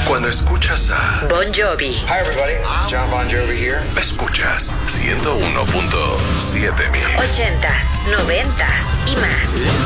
Cuando escuchas a Bon Jovi. Hi everybody, John Bon Jovi here. escuchas 101.7 Mix. 80s, 90s y más.